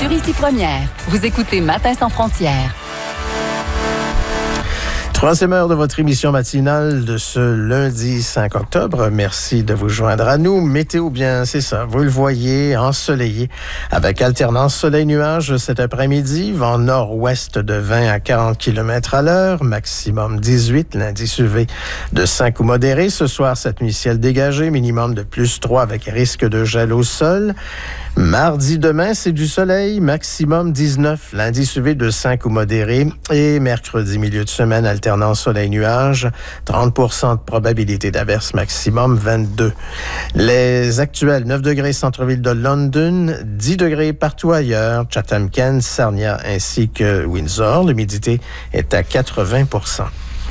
Ici Première. Vous écoutez Matin sans frontières. Troisième heure de votre émission matinale de ce lundi 5 octobre. Merci de vous joindre à nous. Météo, bien, c'est ça. Vous le voyez, ensoleillé, avec alternance soleil-nuage cet après-midi. Vent nord-ouest de 20 à 40 km à l'heure. Maximum 18. L'indice UV de 5 ou modéré. Ce soir, cette nuit, ciel dégagé. Minimum de plus 3 avec risque de gel au sol. Mardi, demain, c'est du soleil. Maximum 19. L'indice UV de 5 ou modéré. Et mercredi, milieu de semaine, alternance soleil-nuage. 30% de probabilité d'averse, maximum 22. Les actuels, 9 degrés centre-ville de London, 10 degrés partout ailleurs, Chatham-Kent, Sarnia ainsi que Windsor. L'humidité est à 80%.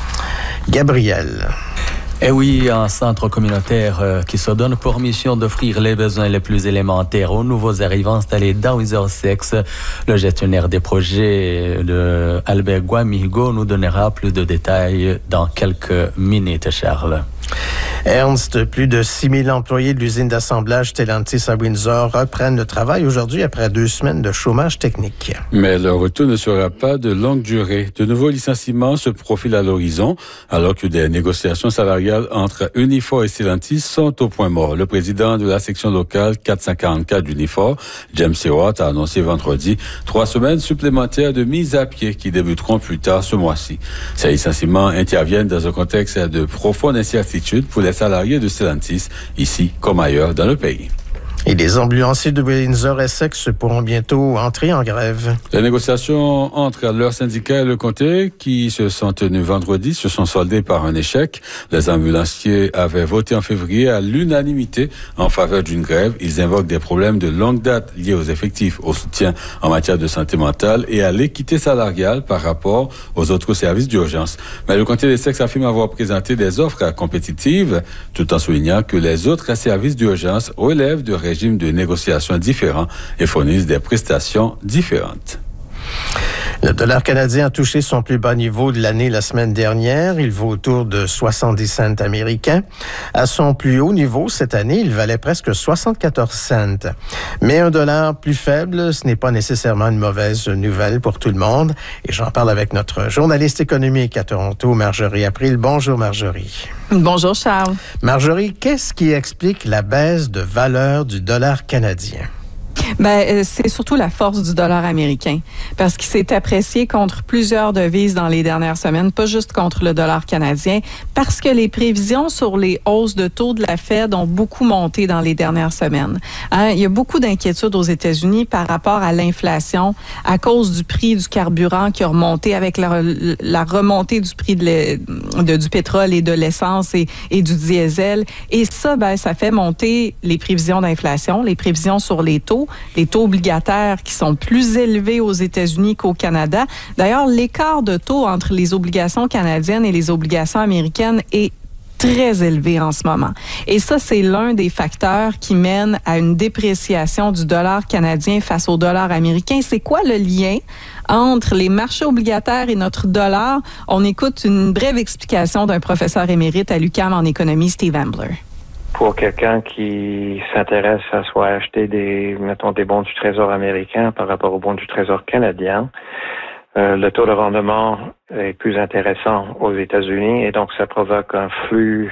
Gabriel. Eh oui, un centre communautaire qui se donne pour mission d'offrir les besoins les plus élémentaires aux nouveaux arrivants installés dans Windsor-Essex. Le gestionnaire des projets, Albert Guamigo, nous donnera plus de détails dans quelques minutes, Charles. Ernst, plus de 6 000 employés de l'usine d'assemblage Stellantis à Windsor reprennent le travail aujourd'hui après 2 semaines de chômage technique. Mais le retour ne sera pas de longue durée. De nouveaux licenciements se profilent à l'horizon, alors que des négociations salariales entre Unifor et Stellantis sont au point mort. Le président de la section locale 444 d'Unifor, James Seward, a annoncé vendredi 3 semaines supplémentaires de mise à pied qui débuteront plus tard ce mois-ci. Ces licenciements interviennent dans un contexte de profonde incertitude pour les salariés de Stellantis, ici comme ailleurs dans le pays. Et les ambulanciers de Windsor-Essex pourront bientôt entrer en grève. Les négociations entre leur syndicat et le comté, qui se sont tenues vendredi, se sont soldées par un échec. Les ambulanciers avaient voté en février à l'unanimité en faveur d'une grève. Ils invoquent des problèmes de longue date liés aux effectifs, au soutien en matière de santé mentale et à l'équité salariale par rapport aux autres services d'urgence. Mais le comté d'Essex affirme avoir présenté des offres compétitives, tout en soulignant que les autres services d'urgence relèvent de régimes de négociation différents et fournissent des prestations différentes. Le dollar canadien a touché son plus bas niveau de l'année la semaine dernière. Il vaut autour de 70 cents américains. À son plus haut niveau cette année, il valait presque 74 cents. Mais un dollar plus faible, ce n'est pas nécessairement une mauvaise nouvelle pour tout le monde. Et j'en parle avec notre journaliste économique à Toronto, Marjorie April. Bonjour Marjorie. Bonjour Charles. Marjorie, qu'est-ce qui explique la baisse de valeur du dollar canadien? C'est surtout la force du dollar américain, parce qu'il s'est apprécié contre plusieurs devises dans les dernières semaines, pas juste contre le dollar canadien, parce que les prévisions sur les hausses de taux de la Fed ont beaucoup monté dans les dernières semaines. Il y a beaucoup d'inquiétudes aux États-Unis par rapport à l'inflation à cause du prix du carburant qui a remonté avec la remontée du prix du pétrole et de l'essence et du diesel. Et ça, ça fait monter les prévisions d'inflation, les prévisions sur les taux obligataires qui sont plus élevés aux États-Unis qu'au Canada. D'ailleurs, l'écart de taux entre les obligations canadiennes et les obligations américaines est très élevé en ce moment. Et ça, c'est l'un des facteurs qui mène à une dépréciation du dollar canadien face au dollar américain. C'est quoi le lien entre les marchés obligataires et notre dollar? On écoute une brève explication d'un professeur émérite à l'UQAM en économie, Steve Ambler. Pour quelqu'un qui s'intéresse à soit acheter des bons du Trésor américain par rapport aux bons du Trésor canadien, le taux de rendement est plus intéressant aux États-Unis et donc ça provoque un flux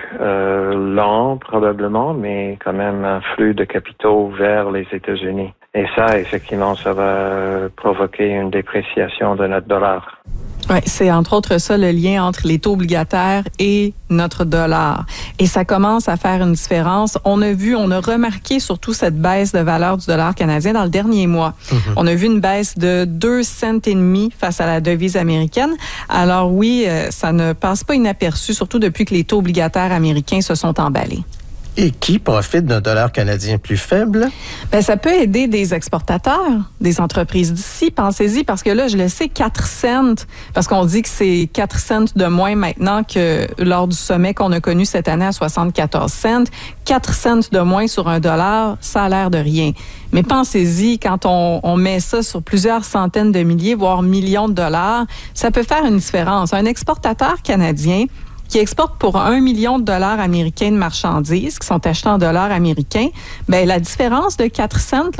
lent probablement, mais quand même un flux de capitaux vers les États-Unis. Et ça, effectivement, ça va provoquer une dépréciation de notre dollar. Oui, c'est entre autres ça le lien entre les taux obligataires et notre dollar. Et ça commence à faire une différence. On a remarqué surtout cette baisse de valeur du dollar canadien dans le dernier mois. On a vu une baisse de 2,5 cents face à la devise américaine. Alors oui, ça ne passe pas inaperçu, surtout depuis que les taux obligataires américains se sont emballés. Et qui profite d'un dollar canadien plus faible? Ça peut aider des exportateurs, des entreprises d'ici. Pensez-y, parce que là, je le sais, 4 cents, parce qu'on dit que c'est 4 cents de moins maintenant que lors du sommet qu'on a connu cette année à 74 cents. 4 cents de moins sur un dollar, ça a l'air de rien. Mais pensez-y, quand on met ça sur plusieurs centaines de milliers, voire millions de dollars, ça peut faire une différence. Un exportateur canadien qui exporte pour 1 million de dollars américains de marchandises qui sont achetées en dollars américains, la différence de 4 cents